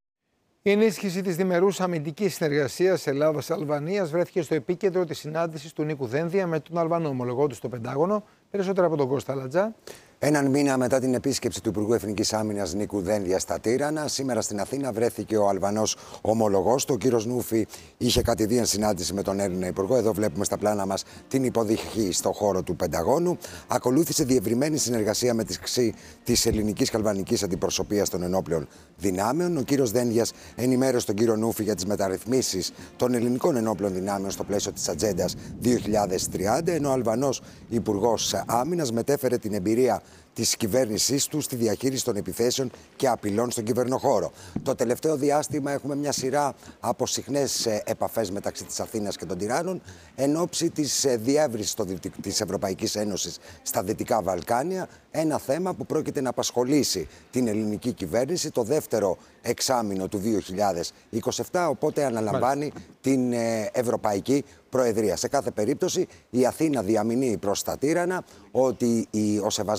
S7: Η ενίσχυση της διμερούς αμυντικής συνεργασίας Ελλάδας-Αλβανίας βρέθηκε στο επίκεντρο της συνάντησης του Νίκου Δένδια με τον Αλβανό ομολογό του στο Πεντάγωνο. Περισσότερα από τον Κώστα Λατζά.
S26: Έναν μήνα μετά την επίσκεψη του Υπουργού Εθνικής Άμυνας Νίκου Δένδια στα Τύρανα, σήμερα στην Αθήνα βρέθηκε ο Αλβανός ομολογός του. Ο κύριος Νούφη είχε κατηδίαν συνάντηση με τον Έλληνα Υπουργό. Εδώ βλέπουμε στα πλάνα μας την υποδοχή στο χώρο του Πενταγώνου. Ακολούθησε διευρυμένη συνεργασία μεταξύ της ελληνικής και αλβανικής αντιπροσωπείας των ενόπλων δυνάμεων. Ο κύριος Δένδιας ενημέρωσε τον κύριο Νούφη για τις μεταρρυθμίσεις των ελληνικών ενόπλων δυνάμεων στο πλαίσιο της Ατζέντας δύο χιλιάδες τριάντα, ενώ ο Αλβανός Υπουργός Άμυνας μετέφερε την εμπειρία της κυβέρνησής του στη διαχείριση των επιθέσεων και απειλών στον κυβερνοχώρο. Το τελευταίο διάστημα έχουμε μια σειρά από συχνές επαφές μεταξύ της Αθήνας και των Τυράννων εν ώψη της διεύρυνσης της Ευρωπαϊκής Ένωσης στα Δυτικά Βαλκάνια. Ένα θέμα που πρόκειται να απασχολήσει την ελληνική κυβέρνηση το δεύτερο εξάμηνο του δύο χιλιάδες είκοσι επτά, οπότε αναλαμβάνει Μάλιστα. την Ευρωπαϊκή Προεδρία. Σε κάθε περίπτωση η Αθήνα διαμηνεί προς τα Τύρανα ότι ο σεβασμός του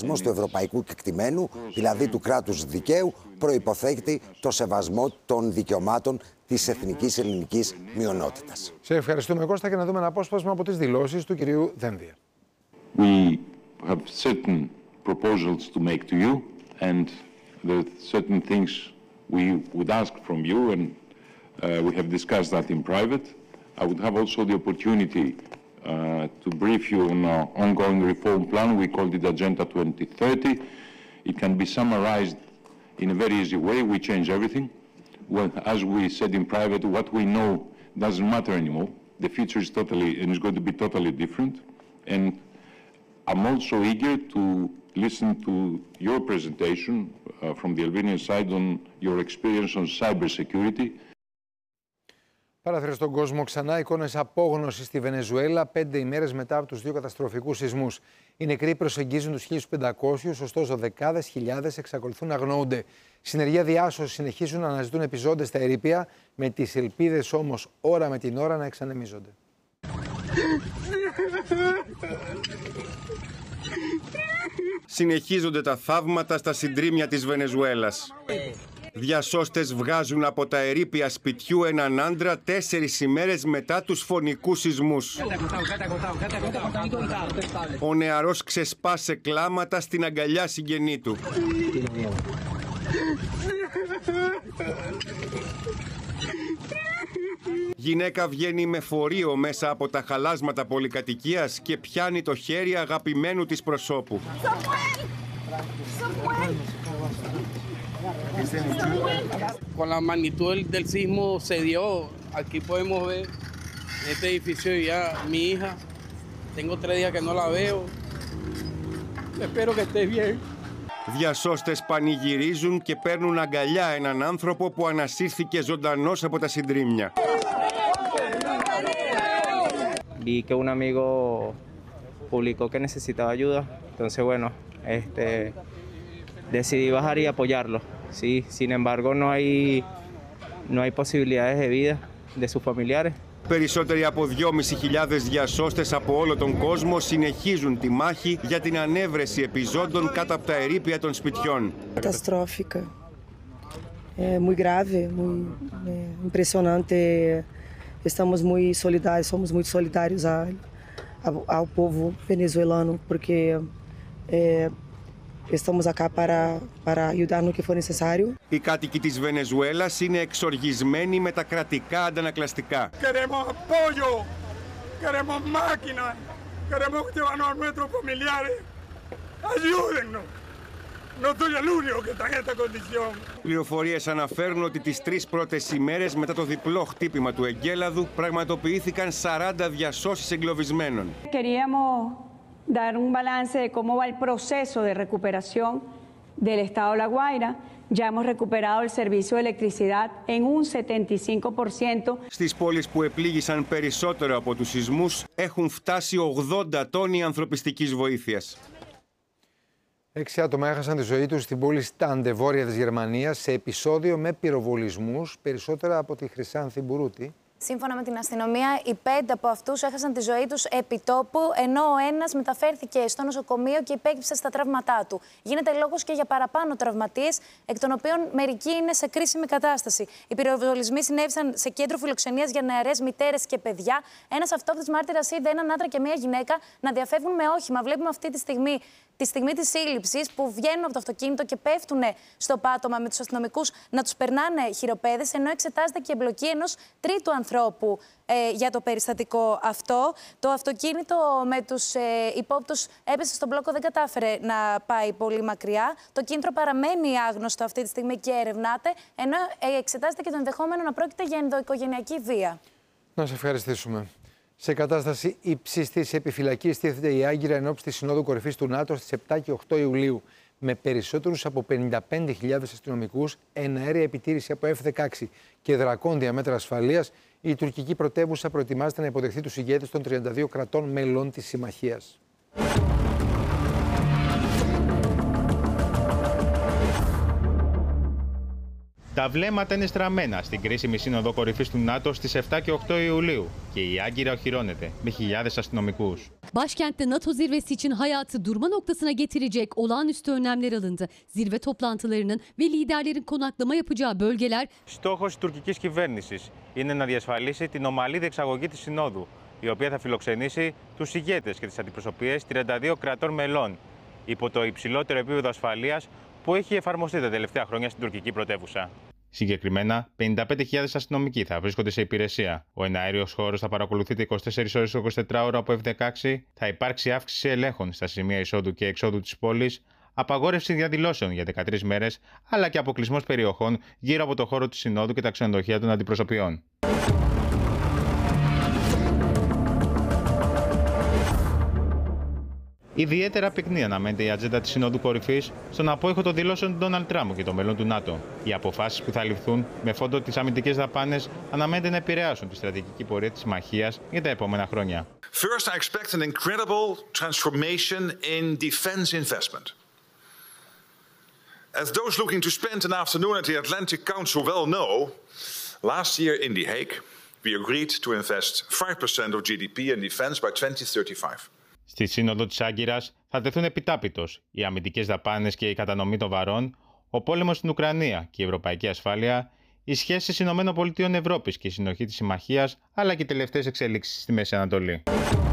S26: ευρωπαϊκού κεκτημένου, δηλαδή του κράτους δικαίου, προϋποθέτει το σεβασμό των δικαιωμάτων της εθνικής ελληνικής μειονότητας.
S7: Σε ευχαριστούμε, Κώστα, και να δούμε ένα απόσπασμα από τις δηλώσεις του κυρίου Δένδια.
S12: We have certain proposals to make to you, and there are certain things we would ask from you, and uh, we have discussed that in private. I would have also the opportunity uh, to brief you on our ongoing reform plan. We called it Agenda twenty thirty. It can be summarized in a very easy way. We change everything. Well, as we said in private, what we know doesn't matter anymore. The future is totally, and is going to be totally different. And I'm also eager to listen to your presentation uh, from the Albanian side on your experience on cybersecurity.
S7: Παράθυρο στον κόσμο, ξανά εικόνες απόγνωσης στη Βενεζουέλα πέντε ημέρες μετά από τους δύο καταστροφικούς σεισμούς. Οι νεκροί προσεγγίζουν τους χίλιους πεντακόσιους, ωστόσο δεκάδες χιλιάδες εξακολουθούν να αγνοούνται. Συνεργεία διάσωσης συνεχίζουν να αναζητούν επιζώντες στα ερείπια, με τις ελπίδες όμως ώρα με την ώρα να εξανεμίζονται.
S1: Συνεχίζονται τα θαύματα στα συντρίμμια της Βενεζουέλας. Διασώστες βγάζουν από τα ερείπια σπιτιού έναν άντρα τέσσερις ημέρες μετά τους φωνικούς σεισμούς. Ο νεαρός ξεσπά σε κλάματα στην αγκαλιά συγγενή του. Γυναίκα βγαίνει με φορείο μέσα από τα χαλάσματα πολυκατοικίας και πιάνει το χέρι αγαπημένου της προσώπου.
S13: Con la magnitud del sismo se dio, aquí podemos ver este edificio ya mi hija. Tengo tres días que no la veo. Espero que esté bien.
S1: Διασώστες πανηγυρίζουν και παίρνουν αγκαλιά έναν άνθρωπο που ανασύρθηκε ζωντανός από τα συντρίμμια.
S14: Vi que un amigo publicó que necesitaba ayuda, entonces bueno, este, decidí bajar y apoyarlo. Sí, sin embargo no hay, no hay posibilidades de vida de sus familiares.
S1: Περισσότεροι από δυόμισι χιλιάδες διασώστες από όλο τον κόσμο συνεχίζουν τη μάχη για την ανέβρεση επιζώντων κάτω από τα ερείπια των σπιτιών.
S15: Catastrófica, é muito grave, muito é, impressionante. Estamos muito solidários, somos muito solidários a, a, ao povo venezuelano, porque é, estamos acá para, para ayudar no que for necessário.
S1: Οι κάτοικοι της Βενεζουέλας είναι εξοργισμένοι με τα κρατικά αντανακλαστικά.
S16: Queremos apoyo, queremos máquinas, queremos llevarnos a nuestros familiares. Ayúdennos. No soy el único que está en esta condición.
S1: Πληροφορίες αναφέρουν ότι τις τρεις πρώτες ημέρες μετά το διπλό χτύπημα του εγκέλαδου πραγματοποιήθηκαν σαράντα διασώσεις εγκλωβισμένων.
S17: Queríamos dar un balance de cómo va el proceso de recuperación del estado de La Guaira. Ya hemos recuperado el servicio de electricidad en un setenta y cinco por ciento.
S1: Στις πόλεις που επλήγησαν περισσότερο από τους σεισμούς έχουν φτάσει ογδόντα τόνοι ανθρωπιστικής βοήθειας.
S7: Έξι άτομα έχασαν τη ζωή τους στην πόλη Στάντε, βόρεια της Γερμανίας, σε επεισόδιο με πυροβολισμούς, περισσότερα από τη Χρυσάνθη Μπουρούτη.
S18: Σύμφωνα με την αστυνομία, οι πέντε από αυτούς έχασαν τη ζωή τους επί τόπου, ενώ ο ένας μεταφέρθηκε στο νοσοκομείο και υπέκυψε στα τραύματά του. Γίνεται λόγος και για παραπάνω τραυματίες, εκ των οποίων μερικοί είναι σε κρίσιμη κατάσταση. Οι πυροβολισμοί συνέβησαν σε κέντρο φιλοξενίας για νεαρές μητέρες και παιδιά. Ένας αυτόπτης μάρτυρας είδε έναν άντρα και μία γυναίκα να διαφεύγουν με όχημα. Βλέπουμε αυτή τη στιγμή. Τη στιγμή της σύλληψης που βγαίνουν από το αυτοκίνητο και πέφτουν στο πάτωμα με τους αστυνομικούς να τους περνάνε χειροπέδες, ενώ εξετάζεται και η εμπλοκή ενός τρίτου ανθρώπου ε, για το περιστατικό αυτό. Το αυτοκίνητο με τους ε, υπόπτους έπεσε στον μπλόκο, δεν κατάφερε να πάει πολύ μακριά. Το κίνητρο παραμένει άγνωστο αυτή τη στιγμή και ερευνάται, ενώ ε, εξετάζεται και το ενδεχόμενο να πρόκειται για ενδοοικογενειακή βία.
S7: Να σε ευχαριστήσουμε. Σε κατάσταση υψίστης επιφυλακής τίθεται η Άγκυρα ενόψει της Συνόδου Κορυφής του ΝΑΤΟ στις επτά και οκτώ Ιουλίου. Με περισσότερους από πενήντα πέντε χιλιάδες αστυνομικούς, εναέρια επιτήρηση από εφ δεκαέξι και δρακόντια μέτρα ασφαλείας, η τουρκική πρωτεύουσα προετοιμάζεται να υποδεχθεί τους ηγέτες των τριάντα δύο κρατών μελών της συμμαχίας.
S8: Τα βλέμματα είναι στραμμένα στην κρίσιμη σύνοδο κορυφής του ΝΑΤΟ στις επτά και οκτώ Ιουλίου και η Άγκυρα οχυρώνεται με χιλιάδες αστυνομικούς.
S19: Başkentte NATO zirvesi için hayatı durma noktasına getirecek olağanüstü önlemler alındı. Zirve toplantılarının ve liderlerin konaklama yapacağı bölgeler...
S8: Στόχος της τουρκικής κυβέρνησης είναι να διασφαλίσει την ομαλή διεξαγωγή της Συνόδου, η οποία θα φιλοξενήσει τους ηγέτες και τις αντιπροσωπείες τριάντα δύο κρατών μελών, υπό το υψηλότερο επίπεδο ασφαλείας που έχει εφαρμοστεί τα τελευταία χρόνια στην τουρκική πρωτεύουσα. Συγκεκριμένα, πενήντα πέντε χιλιάδες αστυνομικοί θα βρίσκονται σε υπηρεσία. Ο εναέριος χώρος θα παρακολουθείται είκοσι τέσσερις ώρες είκοσι τέσσερις ώρες από εφ δεκαέξι. Θα υπάρξει αύξηση ελέγχων στα σημεία εισόδου και εξόδου της πόλης, απαγόρευση διαδηλώσεων για δεκατρείς μέρες, αλλά και αποκλεισμός περιοχών γύρω από το χώρο της Συνόδου και τα ξενοδοχεία των αντιπροσωπιών. Ιδιαίτερα πυκνή αναμένεται η ατζέντα της Συνόδου Κορυφής στον απόϊχο των δηλώσεων του Ντόναλντ Τραμπ και των μελών του ΝΑΤΟ. Οι αποφάσεις που θα ληφθούν με φόντο τις αμυντικές δαπάνες αναμένεται να επηρεάσουν τη στρατηγική πορεία της συμμαχίας για τα επόμενα χρόνια.
S20: First, I expect an incredible transformation in defense investment. As those looking to spend an afternoon at the Atlantic Council well know, last year in The Hague, we agreed to invest five percent of τζι ντι πι in defense by twenty thirty-five.
S8: Στη Σύνοδο της Άγκυρας θα τεθούν επιτάπητος οι αμυντικές δαπάνες και η κατανομή των βαρών, ο πόλεμος στην Ουκρανία και η ευρωπαϊκή ασφάλεια, οι σχέσεις Ηνωμένων Πολιτειών Ευρώπης και η συνοχή της συμμαχίας, αλλά και οι τελευταίες εξελίξεις στη Μέση Ανατολή.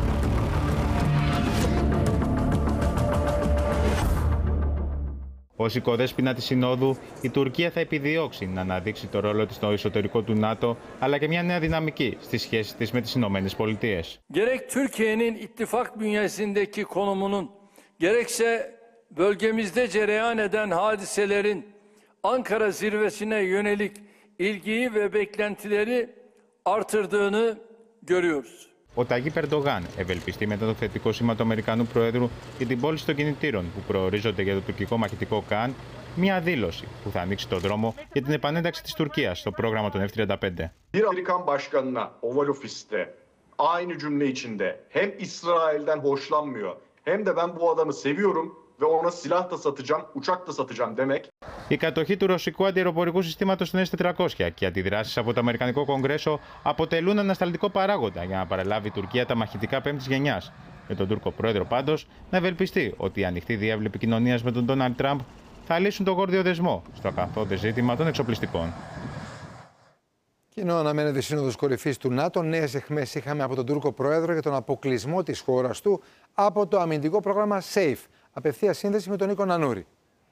S8: Ως οικοδέσποινα της Συνόδου, η Τουρκία θα επιδιώξει να αναδείξει το ρόλο της στο εσωτερικό του ΝΑΤΟ, αλλά και μια νέα δυναμική στις σχέσεις της με τις Ηνωμένες Πολιτείες.
S21: Gerek Türkiye'nin ittifak bünyesindeki konumunun, gerekse bölgemizde cereyan eden hadiselerin Ankara zirvesine yönelik ilgiyi ve beklentileri artırdığını görüyoruz.
S8: Ο Ταγίπ Ερντογάν ευελπιστεί μετά το θετικό σήμα του Αμερικανού Προέδρου για την πώληση των κινητήρων που προορίζονται για το τουρκικό μαχητικό Καν, μια δήλωση που θα ανοίξει τον δρόμο για την επανένταξη της Τουρκίας στο πρόγραμμα των εφ τριάντα πέντε.
S22: Bir Amerikan başkanına Oval Ofis'te aynı cümle içinde hem İsrail'den hoşlanmıyor hem de ben bu adamı seviyorum ve ona silah da satacağım, uçak da satacağım demek.
S8: Η κατοχή του ρωσικού αντιεροπορικού συστήματος των ες τετρακόσια και οι αντιδράσεις από το Αμερικανικό Κογκρέσο αποτελούν ανασταλτικό παράγοντα για να παραλάβει η Τουρκία τα μαχητικά πέμπτης γενιάς. Με τον Τούρκο πρόεδρο πάντως να ευελπιστεί ότι η ανοιχτή διάβλη επικοινωνίας με τον Ντόναλντ Τραμπ θα λύσουν τον γόρδιο δεσμό στο ακαθόδες ζήτημα των εξοπλιστικών.
S7: Και ενώ αναμένεται η Σύνοδος Κορυφής του ΝΑΤΟ, νέες αιχμές είχαμε από τον Τούρκο πρόεδρο για τον αποκλεισμό της χώρας του από το αμυντικό πρόγραμμα SAFE. Απευθεία σύνδεση με τον Νίκο Νανούρη.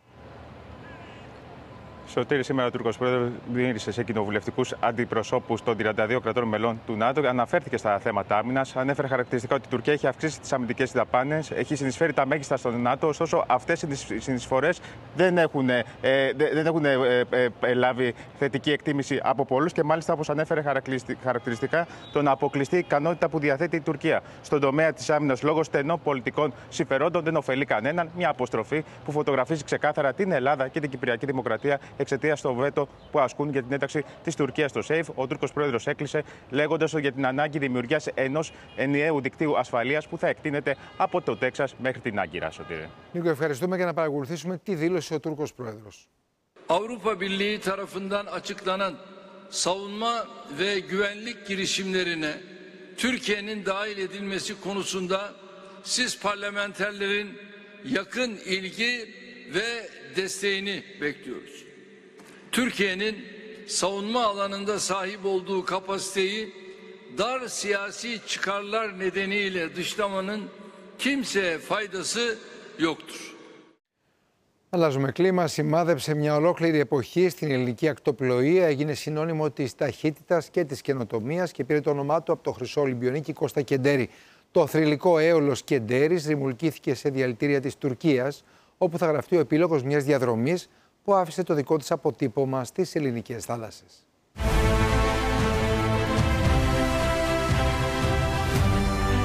S8: Σωτήρη, σήμερα ο Τούρκος πρόεδρος μίλησε σε κοινοβουλευτικούς αντιπροσώπους των τριάντα δύο κρατών μελών του ΝΑΤΟ. Αναφέρθηκε στα θέματα άμυνας. Ανέφερε χαρακτηριστικά ότι η Τουρκία έχει αυξήσει τις αμυντικές δαπάνες, έχει συνεισφέρει τα μέγιστα στον ΝΑΤΟ. Ωστόσο, αυτές οι συνεισφορές δεν έχουν, ε, δεν έχουν ε, ε, ε, λάβει θετική εκτίμηση από πολλούς και μάλιστα, όπως ανέφερε χαρακτηριστικά, το να αποκλειστεί η ικανότητα που διαθέτει η Τουρκία στον τομέα της άμυνας λόγω στενών πολιτικών συμφερόντων δεν ωφελεί κανέναν. Μια αποστροφή που φωτογραφίζει ξεκάθαρα την Ελλάδα και την Κυπριακή Δημοκρατία εξαιτίας του βέτο που ασκούν για την ένταξη της Τουρκίας στο SAFE. Ο Τούρκος πρόεδρος έκλεισε λέγοντας για την ανάγκη δημιουργίας ενός ενιαίου δικτύου ασφαλείας που θα εκτείνεται από το Τέξας μέχρι την Άγκυρα. Σωτήρη.
S7: Νίκο, ευχαριστούμε για να παρακολουθήσουμε τι δήλωσε ο Τούρκος πρόεδρος.
S21: Avrupa Birliği tarafından açıklanan savunma ve güvenlik girişimlerine Türkiye'nin dahil edilmesi konusunda siz parlamenterlerin yakın ilgi ve desteğini bekliyoruz. Türkiye'nin savunma alanında sahip olduğu kapasiteyi dar siyasi çıkarlar nedeniyle dışlamanın kimseye faydası yoktur.
S7: Αλλάζουμε κλίμα. Σημάδεψε μια ολόκληρη εποχή στην ελληνική ακτοπλοεία. Έγινε συνώνυμο της ταχύτητας και της καινοτομίας και πήρε το όνομά του από το χρυσό Ολυμπιονίκη Κώστα Κεντέρη. Το θρυλικό έολος Κεντέρης ρημουλκήθηκε σε διαλυτήρια της Τουρκίας, όπου θα γραφτεί ο επίλογος μιας διαδρομής που άφησε το δικό της αποτύπωμα στις ελληνικές θάλασσες.
S9: Το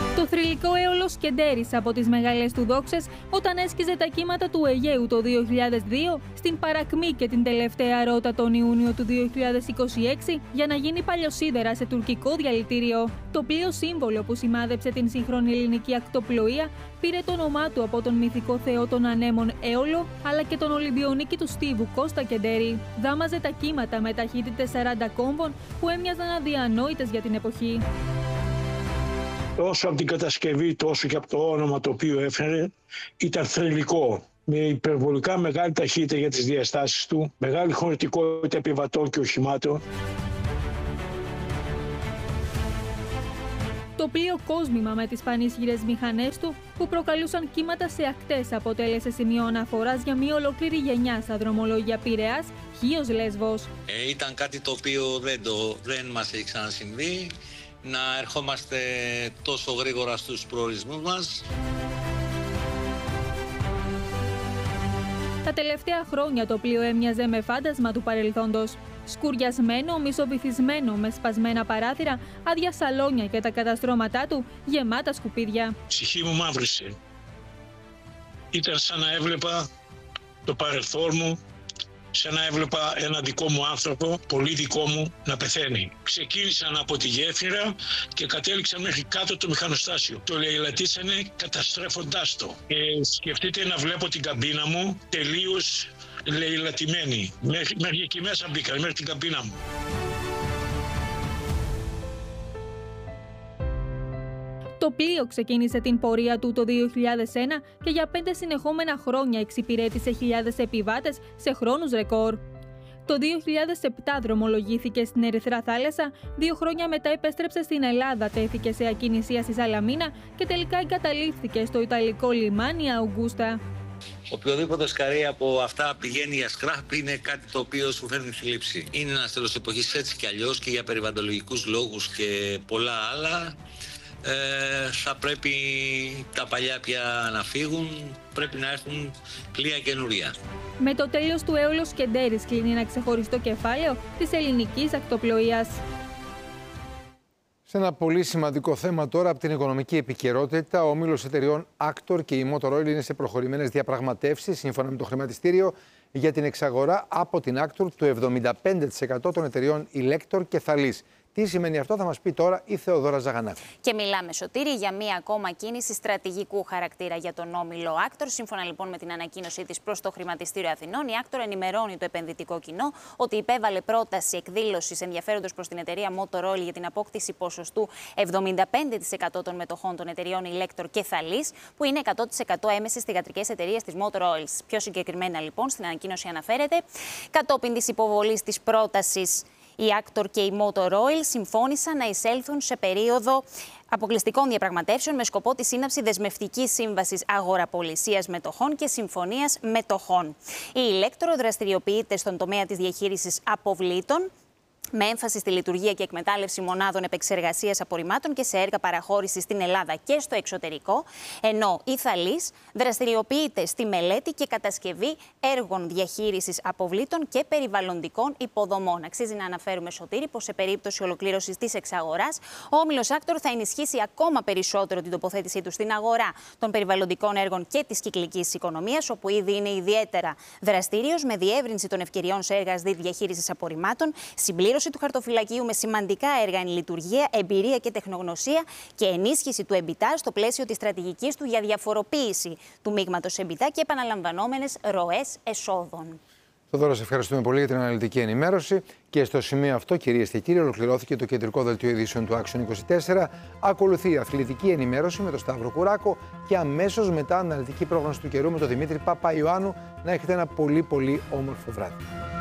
S2: θρυλικό έολος Σκεντέρης από τις μεγάλες του δόξες όταν έσκιζε τα κύματα του Αιγαίου το δύο χιλιάδες δύο, στην παρακμή και την τελευταία ρότα τον Ιούνιο του δύο χιλιάδες είκοσι έξι για να γίνει παλιοσίδερα σε τουρκικό διαλυτήριο. Το πλοίο σύμβολο που σημάδεψε την σύγχρονη ελληνική ακτοπλοεία πήρε το όνομά του από τον μυθικό θεό των ανέμων Έολο, αλλά και τον Ολυμπιονίκη του Στίβου Κώστα Κεντέρη. Δάμαζε τα κύματα με ταχύτητες σαράντα κόμβων που έμοιαζαν αδιανόητες για την εποχή.
S3: Τόσο από την κατασκευή, τόσο και από το όνομα το οποίο έφερε, ήταν θρυλικό. Με υπερβολικά μεγάλη ταχύτητα για τις διαστάσεις του, μεγάλη χωρητικότητα επιβατών και οχημάτων.
S2: Το πλοίο κόσμημα με τις πανίσχυρες μηχανές του που προκαλούσαν κύματα σε ακτές αποτέλεσε σημείο αναφοράς για μια ολόκληρη γενιά στα δρομολόγια Πειραιάς, Χίος, Λέσβος.
S4: Ε, ήταν κάτι το οποίο δεν, το, δεν μας έχει ξανασυμβεί, να ερχόμαστε τόσο γρήγορα στους προορισμούς μας.
S2: Τα τελευταία χρόνια το πλοίο έμοιαζε με φάντασμα του παρελθόντος. Σκουριασμένο, μισοβυθισμένο, με σπασμένα παράθυρα, άδεια σαλόνια και τα καταστρώματά του γεμάτα σκουπίδια.
S3: Η ψυχή μου μαύρισε. Ήταν σαν να έβλεπα το παρελθόν μου, σαν να έβλεπα ένα δικό μου άνθρωπο, πολύ δικό μου, να πεθαίνει. Ξεκίνησαν από τη γέφυρα και κατέληξαν μέχρι κάτω το μηχανοστάσιο. Το λαιλατίσανε καταστρέφοντάς το. Ε, σκεφτείτε να βλέπω την καμπίνα μου τελείως λαιλατημένη. Μέχρι, μέχρι εκεί μέσα μπήκα, μέχρι την καμπίνα μου.
S2: Το πλοίο ξεκίνησε την πορεία του το δύο χιλιάδες ένα και για πέντε συνεχόμενα χρόνια εξυπηρέτησε χιλιάδες επιβάτες σε χρόνους ρεκόρ. Το δύο χιλιάδες επτά δρομολογήθηκε στην Ερυθρά Θάλασσα, δύο χρόνια μετά επέστρεψε στην Ελλάδα, τέθηκε σε ακινησία στη Σαλαμίνα και τελικά εγκαταλείφθηκε στο Ιταλικό λιμάνι Αουγκούστα.
S4: Οποιοδήποτε σκαρί από αυτά πηγαίνει για σκράπ είναι κάτι το οποίο σου φέρνει θλίψη. Είναι ένας τέλος εποχής έτσι κι αλλιώς και για περιβαλλοντολογικούς λόγους και πολλά άλλα. Ε, θα πρέπει τα παλιά πια να φύγουν, πρέπει να έρθουν πλοία καινούρια.
S2: Με το τέλος του έολος Σκεντέρης κλείνει ένα ξεχωριστό κεφάλαιο της ελληνικής ακτοπλοείας.
S7: Σε ένα πολύ σημαντικό θέμα τώρα από την οικονομική επικαιρότητα, ο όμιλος εταιριών Actor και η Motor Oil είναι σε προχωρημένες διαπραγματεύσεις, σύμφωνα με το χρηματιστήριο, για την εξαγορά από την Actor του εβδομήντα πέντε τοις εκατό των εταιριών Elector και Thalis. Τι σημαίνει αυτό θα μας πει τώρα η Θεοδόρα Ζαγανάκη.
S23: Και μιλάμε, Σωτήρη, για μία ακόμα κίνηση στρατηγικού χαρακτήρα για τον όμιλο Actor. Σύμφωνα λοιπόν με την ανακοίνωσή της προς το Χρηματιστήριο Αθηνών, η Actor ενημερώνει το επενδυτικό κοινό ότι υπέβαλε πρόταση εκδήλωσης ενδιαφέροντος προς την εταιρεία Motor Oil για την απόκτηση ποσοστού εβδομήντα πέντε τοις εκατό των μετοχών των εταιριών Elector και Thalis, που είναι εκατό τοις εκατό έμεσες θυγατρικές εταιρείες της Motor Oil. Πιο συγκεκριμένα λοιπόν στην ανακοίνωση αναφέρεται, κατόπιν της υποβολής της πρότασης, η Actor και η Motor Oil συμφώνησαν να εισέλθουν σε περίοδο αποκλειστικών διαπραγματεύσεων με σκοπό τη σύναψη δεσμευτικής σύμβασης αγοραπολισίας μετοχών και συμφωνίας μετοχών. Η Elector δραστηριοποιείται στον τομέα της διαχείρισης αποβλήτων, με έμφαση στη λειτουργία και εκμετάλλευση μονάδων επεξεργασίας απορριμμάτων και σε έργα παραχώρησης στην Ελλάδα και στο εξωτερικό, ενώ η Thalis δραστηριοποιείται στη μελέτη και κατασκευή έργων διαχείρισης αποβλήτων και περιβαλλοντικών υποδομών. Αξίζει να αναφέρουμε, Σωτήρη, πως σε περίπτωση ολοκλήρωσης της εξαγοράς, ο όμιλος Actor θα ενισχύσει ακόμα περισσότερο την τοποθέτησή του στην αγορά των περιβαλλοντικών έργων και της κυκλικής οικονομίας, όπου ήδη είναι ιδιαίτερα δραστήριος, με διεύρυνση των ευκαιριών σε έργα διαχείρισης απορριμμάτων, συμπλήρωση του χαρτοφυλακίου με σημαντικά έργα εν λειτουργία, εμπειρία και τεχνογνωσία και ενίσχυση του EBITDA στο πλαίσιο της στρατηγικής του για διαφοροποίηση του μείγματος EBITDA και επαναλαμβανόμενες ροές εσόδων.
S7: Θοδόρα, σε ευχαριστούμε πολύ για την αναλυτική ενημέρωση. Και στο σημείο αυτό, κυρίες και κύριοι, ολοκληρώθηκε το κεντρικό δελτίο ειδήσεων του Action είκοσι τέσσερα. Ακολουθεί η αθλητική ενημέρωση με τον Σταύρο Κουράκο και αμέσως μετά αναλυτική πρόγνωση του καιρού με τον Δημήτρη Παπαϊωάννου. Να έχετε ένα πολύ πολύ όμορφο βράδυ.